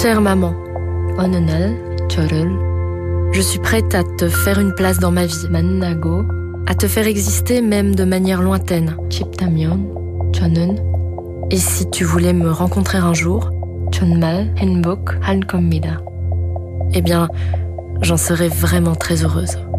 Chère maman, 어느 날 저를 je suis prête à te faire une place dans ma vie. 만나고 à te faire exister même de manière lointaine. 싶다면 저는 et si tu voulais me rencontrer un jour, 정말 행복할 겁니다. Eh bien, j'en serais vraiment très heureuse.